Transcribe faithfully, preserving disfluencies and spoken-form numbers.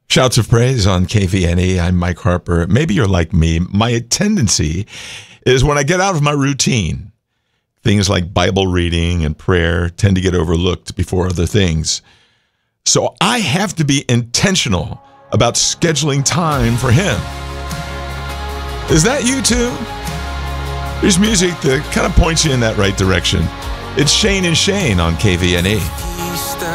Shouts of Praise on K V N E. I'm Mike Harper. Maybe you're like me. My tendency is when I get out of my routine, things like Bible reading and prayer tend to get overlooked before other things. So I have to be intentional about scheduling time for Him. Is that you too? There's music that kind of points you in that right direction. It's Shane and Shane on K V N E.